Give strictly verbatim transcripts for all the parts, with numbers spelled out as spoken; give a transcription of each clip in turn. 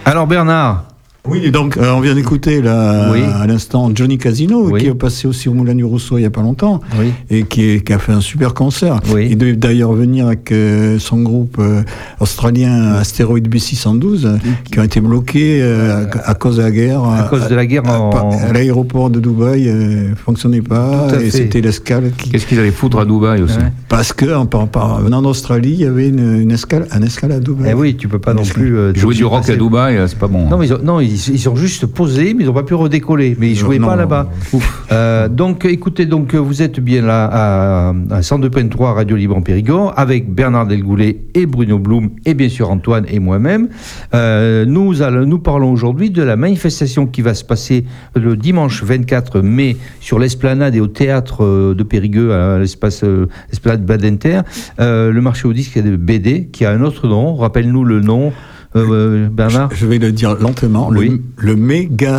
Alors Bernard. Oui, donc euh, on vient d'écouter là, oui. à l'instant Johnny Casino, oui. qui est passé aussi au Moulin du Rousseau il n'y a pas longtemps, oui. et qui, est, qui a fait un super concert. Oui. Il devait d'ailleurs venir avec euh, son groupe euh, australien Astéroïde B six cent douze, qui, qui ont été bloqués euh, à, à cause de la guerre. À, à cause de la guerre à, en... à, à l'aéroport de Dubaï ne euh, fonctionnait pas, et fait. C'était l'escale qui... Qu'est-ce qu'ils allaient foutre à Dubaï aussi? Ouais. Parce que en, en, en venant d'Australie, il y avait une, une escale, un escale à Dubaï. Eh oui, tu peux pas une non escale. plus... Euh, jouer du rock passer. À Dubaï, c'est pas bon. Non, mais ils ont, non, ils, ils ont juste posé, mais ils n'ont pas pu redécoller. Mais ils ne jouaient non, pas là-bas. Euh, donc, écoutez, donc, vous êtes bien là à, à cent deux virgule trois Radio Libre en Périgord, avec Bernard Delgoulet et Bruno Blum, et bien sûr Antoine et moi-même. Euh, nous, allons, nous parlons aujourd'hui de la manifestation qui va se passer le dimanche vingt-quatre mai sur l'esplanade et au théâtre de Périgueux, à l'espace euh, l'esplanade Badinter. Euh, le marché au disque de B D, qui a un autre nom. Rappelle-nous le nom. Euh, Bernard, je, je vais le dire lentement. Oui. Le, le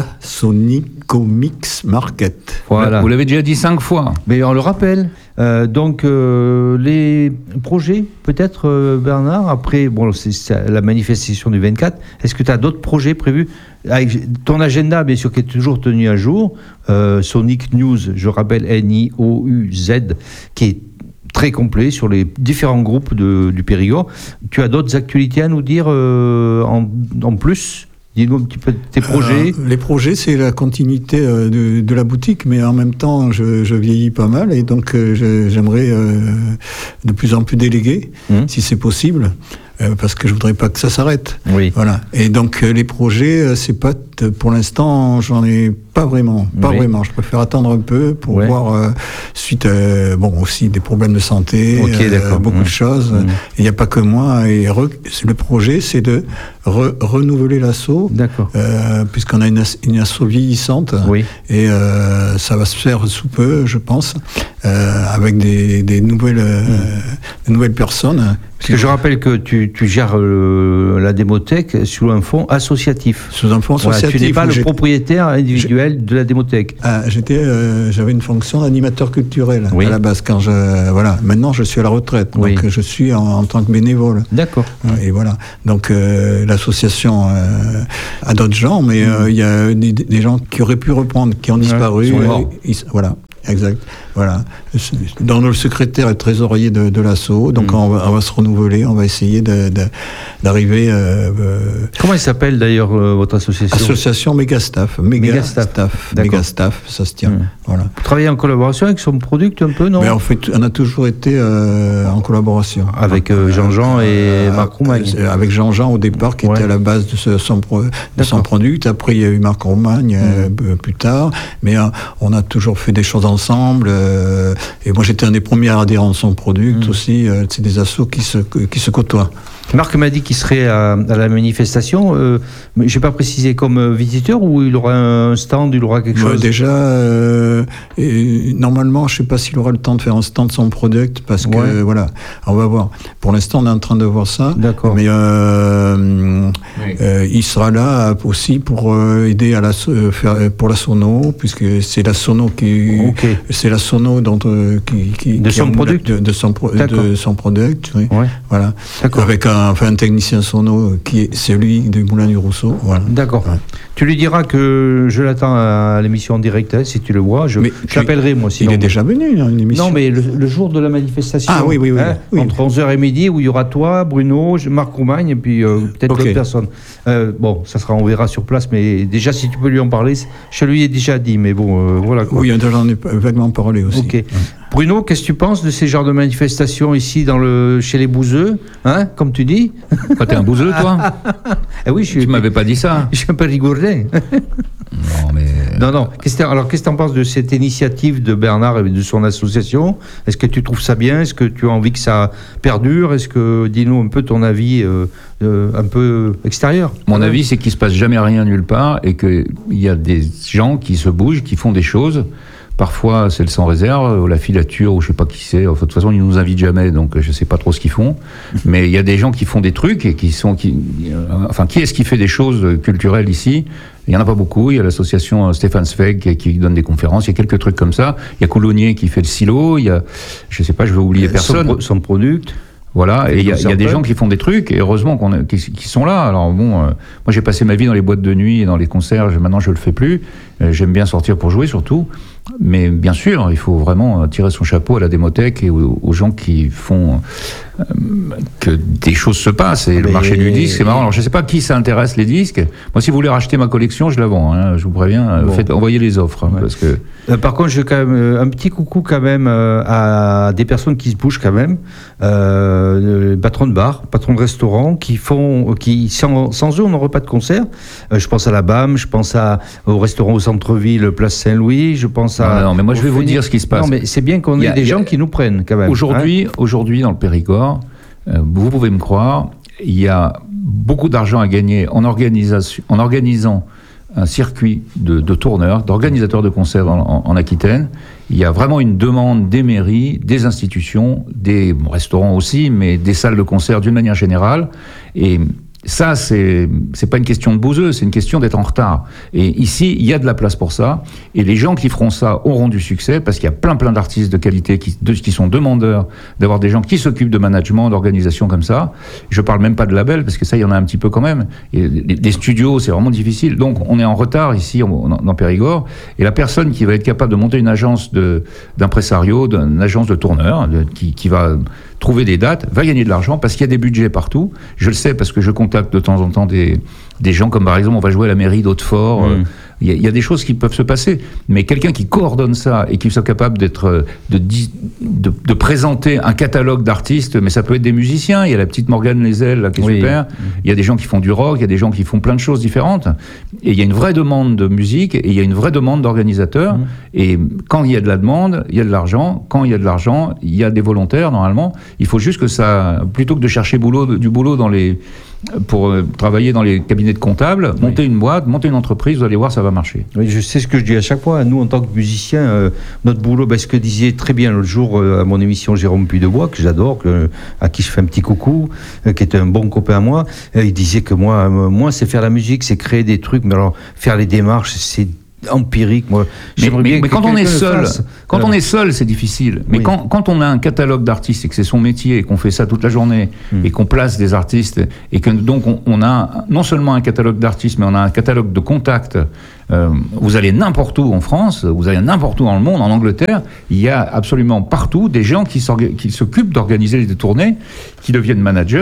Megasonico-Mix Market. Voilà. Vous l'avez déjà dit cinq fois. Mais on le rappelle. Euh, donc euh, les projets, peut-être euh, Bernard. Après, bon, c'est, c'est la manifestation du vingt-quatre. Est-ce que tu as d'autres projets prévus? Avec ton agenda, bien sûr, qui est toujours tenu à jour. Euh, Sonic News, je rappelle N I O U Z, qui est très complet sur les différents groupes de, du Périgord. Tu as d'autres actualités à nous dire euh, en, en plus? Dis-nous un petit peu tes projets. Euh, les projets, c'est la continuité euh, de, de la boutique, mais en même temps, je, je vieillis pas mal et donc euh, je, j'aimerais euh, de plus en plus déléguer, mmh. si c'est possible. Euh, parce que je voudrais pas que ça s'arrête. Oui. Voilà. Et donc euh, les projets, euh, c'est pas t- pour l'instant, j'en ai pas vraiment, pas oui. vraiment. Je préfère attendre un peu pour ouais. voir euh, suite, euh, bon aussi des problèmes de santé, okay, euh, beaucoup mmh. de choses. Il mmh. n'y a pas que moi. Et re- le projet, c'est de re- renouveler l'asso, euh, puisqu'on a une, as- une asso vieillissante. Oui. Et euh, ça va se faire sous peu, je pense, euh, avec des, des nouvelles, euh, mmh. des nouvelles personnes. Parce que je rappelle que tu, tu gères euh, la démothèque sous un fonds associatif. Sous un fonds associatif. Voilà, tu n'es pas le j'ai... propriétaire individuel de la démothèque. Ah, j'étais, euh, j'avais une fonction d'animateur culturel oui. à la base. Quand je, voilà. Maintenant, je suis à la retraite, donc oui. je suis en, en tant que bénévole. D'accord. Et voilà. Donc euh, l'association euh, a d'autres gens, mais il euh, y a des, des gens qui auraient pu reprendre, qui ont disparu. Ouais, et, et, voilà. Exact. Voilà. Dans le secrétaire et trésorier de, de l'asso, donc mmh. on, va, on va se renouveler, on va essayer de, de, d'arriver. Euh, euh, Comment elle s'appelle d'ailleurs euh, votre association? Association Megastaff. Megastaff. Megastaff, ça se tient. Mmh. Voilà. Vous travaillez en collaboration avec son product un peu, non? Mais en fait, on a toujours été euh, en collaboration. Avec euh, Jean-Jean et euh, Marc Roumagne. Euh, avec Jean-Jean au départ, qui ouais. était à la base de, ce, son, pro, de son product. Après, il y a eu Marc Roumagne mmh. euh, plus tard. Mais euh, on a toujours fait des choses ensemble. Euh, et moi, j'étais un des premiers adhérents de son product mmh. aussi. Euh, c'est des assos qui se, qui se côtoient. Marc m'a dit qu'il serait à, à la manifestation. Euh, mais je n'ai pas précisé comme visiteur ou il aura un stand, il aura quelque ouais, chose. Déjà, euh, et, normalement, je ne sais pas s'il aura le temps de faire un stand de son product parce que ouais. voilà, on va voir. Pour l'instant, on est en train de voir ça. D'accord. Mais euh, oui. euh, il sera là aussi pour euh, aider à la faire pour la sono, puisque c'est la sono qui, okay. c'est la sono dont euh, qui, qui de qui son product, de, de son pro, de son product, oui. Ouais. Voilà. D'accord. Avec un Enfin, un technicien sono qui est celui du Moulin du Rousseau. Voilà. D'accord. Ouais. Tu lui diras que je l'attends à l'émission en direct, hein, si tu le vois. Je, je l'appellerai, moi. Sinon. Il est déjà venu, dans une émission. Non, mais le, le jour de la manifestation. Ah oui, oui, oui. Hein, oui. Entre onze heures et midi, où il y aura toi, Bruno, Marc Roumagne, et puis euh, peut-être okay. d'autres personnes. Euh, bon, ça sera, on verra sur place, mais déjà, si tu peux lui en parler, je lui ai déjà dit, mais bon, euh, voilà quoi. Oui, j'en ai vaguement parlé aussi. Ok. Ouais. Bruno, qu'est-ce que tu penses de ces genres de manifestations ici dans le, chez les bouseux, hein, comme tu dis? Quoi, t'es un bouseux, toi? Eh oui, je suis. Tu m'avais pas dit ça. Je suis un peu rigouré. Non, mais. Non, non. Qu'est-ce que, alors, qu'est-ce que tu en penses de cette initiative de Bernard et de son association? Est-ce que tu trouves ça bien? Est-ce que tu as envie que ça perdure? Est-ce que, dis-nous un peu ton avis euh, euh, un peu extérieur. Mon avis, c'est qu'il se passe jamais rien nulle part et qu'il y a des gens qui se bougent, qui font des choses. Parfois, c'est le sans réserve, ou la filature, ou je sais pas qui c'est. Enfin, de toute façon, ils nous invitent jamais, donc je sais pas trop ce qu'ils font. Mais il y a des gens qui font des trucs et qui sont, qui, enfin, qui est-ce qui fait des choses culturelles ici? Il y en a pas beaucoup. Il y a l'association Stéphane Zweig qui, qui donne des conférences. Il y a quelques trucs comme ça. Il y a Coulonnier qui fait le silo. Il y a, je sais pas, je vais oublier personne. Son, son product. Voilà, et il y, y a des gens qui font des trucs, et heureusement qu'on a, qui, qui sont là. Alors bon, euh, moi j'ai passé ma vie dans les boîtes de nuit et dans les concerts, je, maintenant je le fais plus. Euh, j'aime bien sortir pour jouer surtout. Mais bien sûr, il faut vraiment tirer son chapeau à la Démothèque et aux, aux gens qui font euh, que des choses se passent. Et mais le marché du disque, c'est marrant. Alors je ne sais pas qui ça intéresse les disques. Moi, si vous voulez racheter ma collection, je la vends. Hein, je vous préviens. Bon. Faites, envoyez les offres. Hein, ouais. Parce que... Euh, par contre, je quand même euh, un petit coucou quand même euh, à des personnes qui se bougent quand même. Euh, patrons de bar, patrons de restaurants qui font, qui sans, sans eux, on n'aurait pas de concert. Euh, je pense à la B A M, je pense à, au restaurant au centre-ville, place Saint-Louis. Je pense à. Non, non, mais moi je vais vous dire ce qui se passe. Non, mais c'est bien qu'on ait a, des gens a, qui nous prennent quand même. Aujourd'hui, hein. aujourd'hui dans le Périgord, euh, vous pouvez me croire, il y a beaucoup d'argent à gagner en, organisation, en organisant un circuit de, de tourneurs, d'organisateurs de concerts en, en, en Aquitaine. Il y a vraiment une demande des mairies, des institutions, des bon, restaurants aussi, mais des salles de concert d'une manière générale. Et ça, c'est, c'est pas une question de bouseux, c'est une question d'être en retard. Et ici, il y a de la place pour ça. Et les gens qui feront ça auront du succès parce qu'il y a plein, plein d'artistes de qualité qui, de, qui sont demandeurs d'avoir des gens qui s'occupent de management, d'organisation comme ça. Je parle même pas de label parce que ça, il y en a un petit peu quand même. Et les, les studios, c'est vraiment difficile. Donc, on est en retard ici, en, dans Périgord. Et la personne qui va être capable de monter une agence de, d'impresario, d'une agence de tourneurs, de, qui, qui va trouver des dates, va gagner de l'argent parce qu'il y a des budgets partout. Je le sais parce que je contacte de temps en temps des, des gens comme par exemple on va jouer à la mairie d'Hautefort. Mmh. Euh, il y, y a des choses qui peuvent se passer. Mais quelqu'un qui coordonne ça et qui soit capable d'être, de, de, de présenter un catalogue d'artistes, mais ça peut être des musiciens. Il y a la petite Morgane Lézel là, qui est oui. super. Il y a des gens qui font du rock, il y a des gens qui font plein de choses différentes. Et il y a une vraie demande de musique et il y a une vraie demande d'organisateurs. Mmh. Et quand il y a de la demande, il y a de l'argent. Quand il y a de l'argent, il y a des volontaires normalement. Il faut juste que ça, plutôt que de chercher boulot, du boulot dans les, pour euh, travailler dans les cabinets de comptables, oui. monter une boîte, monter une entreprise, vous allez voir, ça va marcher. Oui, je sais ce que je dis à chaque fois. Nous, en tant que musiciens, euh, notre boulot, ben, ce que disait très bien l'autre jour euh, à mon émission Jérôme Puydebois, que j'adore, que, à qui je fais un petit coucou, euh, qui était un bon copain à moi, euh, il disait que moi, euh, moi, c'est faire la musique, c'est créer des trucs, mais alors faire les démarches, c'est empirique. Moi, mais, mais, mais quand on est seul, quand on est seul, c'est difficile. Mais oui. quand, quand on a un catalogue d'artistes et que c'est son métier et qu'on fait ça toute la journée mm. et qu'on place des artistes et que donc on, on a non seulement un catalogue d'artistes, mais on a un catalogue de contacts. Euh, vous allez n'importe où en France, vous allez n'importe où dans le monde, en Angleterre, il y a absolument partout des gens qui, qui s'occupent d'organiser des tournées, qui deviennent managers.